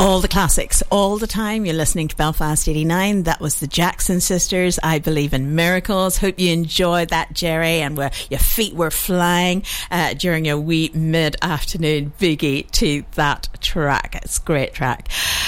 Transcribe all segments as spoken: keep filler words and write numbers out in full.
All the classics, all the time. You're listening to Belfast eighty-nine. That was the Jackson Sisters, I Believe in Miracles. Hope you enjoyed that, Jerry, and where your feet were flying uh, during your wee mid-afternoon boogie to that track. It's a great track.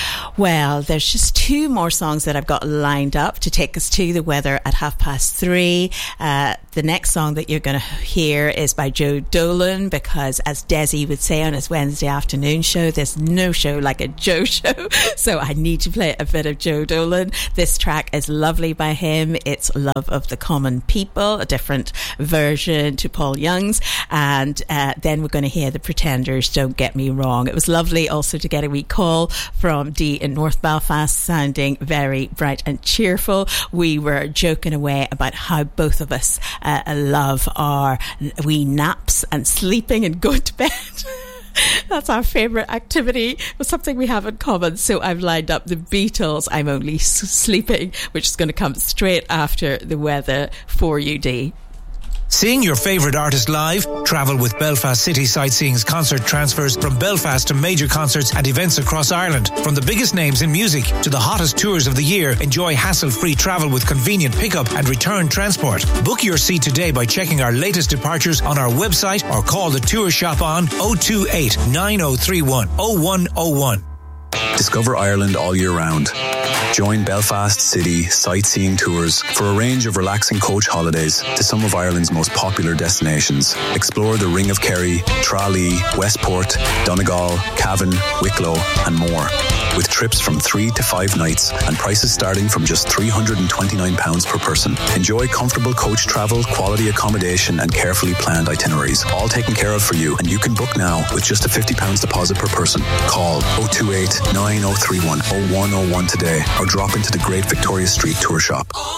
Well, there's just two more songs that I've got lined up to take us to the weather at half past three. Uh, the next song that you're going to hear is by Joe Dolan, because as Desi would say on his Wednesday afternoon show, there's no show like a Joe show. So I need to play a bit of Joe Dolan. This track is lovely by him. It's Love of the Common People, a different version to Paul Young's. And uh, then we're going to hear the Pretenders, Don't Get Me Wrong. It was lovely also to get a wee call from Dee in North Belfast, sounding very bright and cheerful. We were joking away about how both of us uh, love our wee naps and sleeping and going to bed. That's our favourite activity. It's something we have in common. So I've lined up the Beatles, I'm Only S- Sleeping, which is going to come straight after the weather for you, Dee. Seeing your favourite artist live? Travel with Belfast City Sightseeing's concert transfers from Belfast to major concerts and events across Ireland. From the biggest names in music to the hottest tours of the year, enjoy hassle-free travel with convenient pickup and return transport. Book your seat today by checking our latest departures on our website or call the tour shop on oh two eight, nine oh three one, oh one oh one. Discover Ireland all year round. Join Belfast City Sightseeing Tours for a range of relaxing coach holidays to some of Ireland's most popular destinations. Explore the Ring of Kerry, Tralee, Westport, Donegal, Cavan, Wicklow and more. With trips from three to five nights and prices starting from just three hundred twenty-nine pounds per person. Enjoy comfortable coach travel, quality accommodation and carefully planned itineraries. All taken care of for you, and you can book now with just a fifty pounds deposit per person. Call oh two eight, nine oh three one, oh one oh one today or drop into the Great Victoria Street Tour Shop.